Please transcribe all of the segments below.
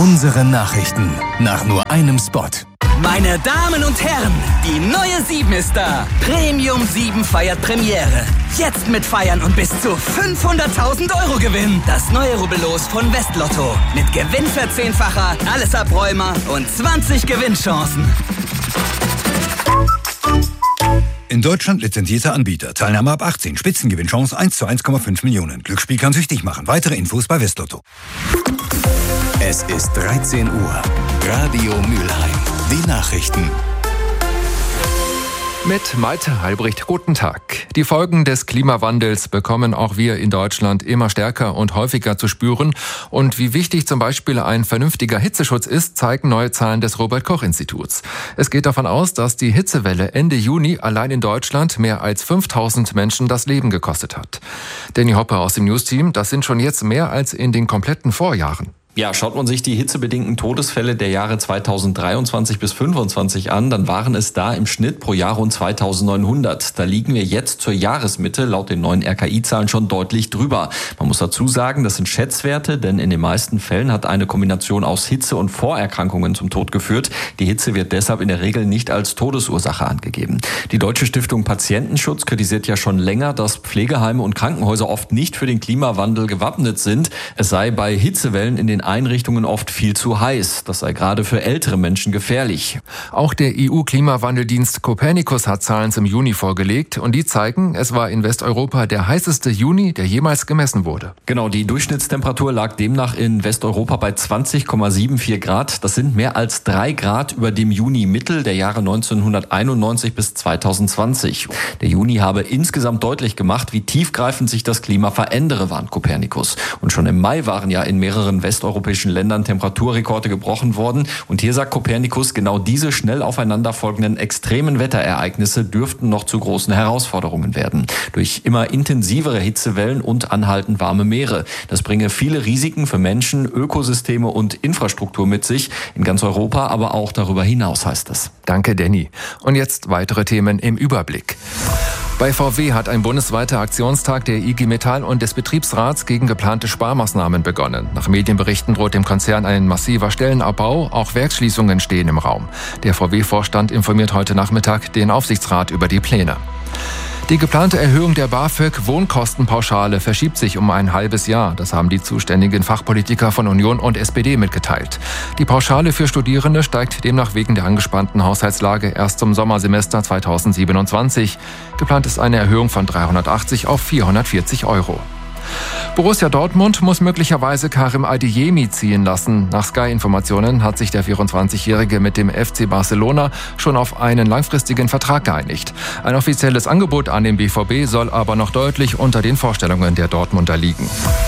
Unsere Nachrichten nach nur einem Spot. Meine Damen und Herren, die neue 7 ist da. Premium 7 feiert Premiere. Jetzt mit Feiern und bis zu 500.000 € Gewinn. Das neue Rubbellos von Westlotto. Mit Gewinnverzehnfacher, alles Abräumer und 20 Gewinnchancen. In Deutschland lizenzierter Anbieter. Teilnahme ab 18. Spitzengewinnchance 1 zu 1,5 Millionen. Glücksspiel kann süchtig machen. Weitere Infos bei Westlotto. Es ist 13 Uhr. Radio Mülheim. Die Nachrichten. Mit Malte Halbricht, guten Tag. Die Folgen des Klimawandels bekommen auch wir in Deutschland immer stärker und häufiger zu spüren. Und wie wichtig zum Beispiel ein vernünftiger Hitzeschutz ist, zeigen neue Zahlen des Robert-Koch-Instituts. Es geht davon aus, dass die Hitzewelle Ende Juni allein in Deutschland mehr als 5.000 Menschen das Leben gekostet hat. Danny Hoppe aus dem News-Team, das sind schon jetzt mehr als in den kompletten Vorjahren. Ja, schaut man sich die hitzebedingten Todesfälle der Jahre 2023 bis 2025 an, dann waren es da im Schnitt pro Jahr rund 2.900. Da liegen wir jetzt zur Jahresmitte laut den neuen RKI-Zahlen schon deutlich drüber. Man muss dazu sagen, das sind Schätzwerte, denn in den meisten Fällen hat eine Kombination aus Hitze und Vorerkrankungen zum Tod geführt. Die Hitze wird deshalb in der Regel nicht als Todesursache angegeben. Die Deutsche Stiftung Patientenschutz kritisiert ja schon länger, dass Pflegeheime und Krankenhäuser oft nicht für den Klimawandel gewappnet sind. Es sei bei Hitzewellen in den Einrichtungen oft viel zu heiß. Das sei gerade für ältere Menschen gefährlich. Auch der EU-Klimawandeldienst Copernicus hat Zahlen zum Juni vorgelegt und die zeigen, es war in Westeuropa der heißeste Juni, der jemals gemessen wurde. Genau, die Durchschnittstemperatur lag demnach in Westeuropa bei 20,74 Grad. Das sind mehr als 3 Grad über dem Juni-Mittel der Jahre 1991 bis 2020. Der Juni habe insgesamt deutlich gemacht, wie tiefgreifend sich das Klima verändere, warnt Copernicus. Und schon im Mai waren ja in mehreren westeuropäischen Ländern Temperaturrekorde gebrochen worden. Und hier sagt Copernicus, genau diese schnell aufeinanderfolgenden extremen Wetterereignisse dürften noch zu großen Herausforderungen werden. Durch immer intensivere Hitzewellen und anhaltend warme Meere. Das bringe viele Risiken für Menschen, Ökosysteme und Infrastruktur mit sich. In ganz Europa, aber auch darüber hinaus, heißt es. Danke, Danny. Und jetzt weitere Themen im Überblick. Bei VW hat ein bundesweiter Aktionstag der IG Metall und des Betriebsrats gegen geplante Sparmaßnahmen begonnen. Nach Medienberichten droht dem Konzern ein massiver Stellenabbau, auch Werksschließungen stehen im Raum. Der VW-Vorstand informiert heute Nachmittag den Aufsichtsrat über die Pläne. Die geplante Erhöhung der BAföG-Wohnkostenpauschale verschiebt sich um ein halbes Jahr. Das haben die zuständigen Fachpolitiker von Union und SPD mitgeteilt. Die Pauschale für Studierende steigt demnach wegen der angespannten Haushaltslage erst zum Sommersemester 2027. Geplant ist eine Erhöhung von 380 auf 440 €. Borussia Dortmund muss möglicherweise Karim Adeyemi ziehen lassen. Nach Sky-Informationen hat sich der 24-Jährige mit dem FC Barcelona schon auf einen langfristigen Vertrag geeinigt. Ein offizielles Angebot an den BVB soll aber noch deutlich unter den Vorstellungen der Dortmunder liegen.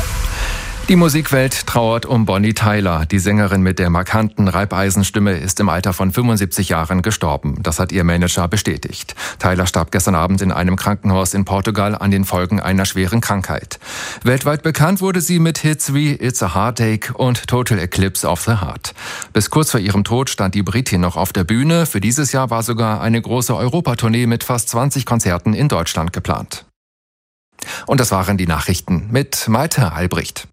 Die Musikwelt trauert um Bonnie Tyler. Die Sängerin mit der markanten Reibeisenstimme ist im Alter von 75 Jahren gestorben. Das hat ihr Manager bestätigt. Tyler starb gestern Abend in einem Krankenhaus in Portugal an den Folgen einer schweren Krankheit. Weltweit bekannt wurde sie mit Hits wie It's a Heartache und Total Eclipse of the Heart. Bis kurz vor ihrem Tod stand die Britin noch auf der Bühne. Für dieses Jahr war sogar eine große Europatournee mit fast 20 Konzerten in Deutschland geplant. Und das waren die Nachrichten mit Malte Halbricht.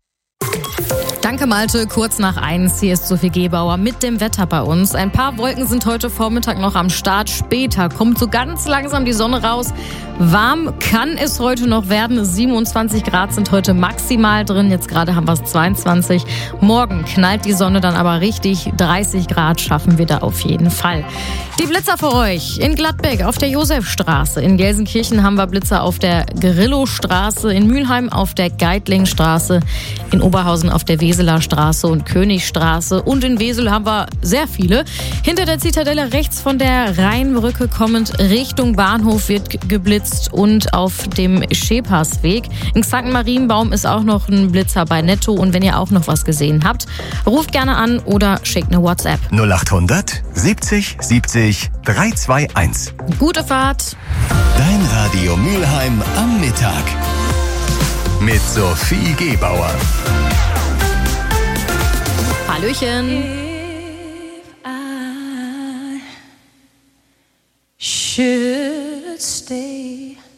Danke Malte, kurz nach 1, hier ist Sophie Gebauer mit dem Wetter bei uns. Ein paar Wolken sind heute Vormittag noch am Start, später kommt so ganz langsam die Sonne raus. Warm kann es heute noch werden, 27 Grad sind heute maximal drin, jetzt gerade haben wir es 22. Morgen knallt die Sonne dann aber richtig, 30 Grad schaffen wir da auf jeden Fall. Die Blitzer für euch in Gladbeck auf der Josefstraße, in Gelsenkirchen haben wir Blitzer auf der Grillostraße, in Mülheim auf der Geitlingstraße, in Oberhausen auf der Weseler Straße und Königstraße und in Wesel haben wir sehr viele. Hinter der Zitadelle rechts von der Rheinbrücke kommend Richtung Bahnhof wird geblitzt und auf dem Schepasweg. In St. Marienbaum ist auch noch ein Blitzer bei Netto und wenn ihr auch noch was gesehen habt, ruft gerne an oder schickt eine WhatsApp. 0800 70 70 321. Gute Fahrt. Dein Radio Mülheim am Mittag. Mit Sophie Gebauer. Hallöchen. If I should stay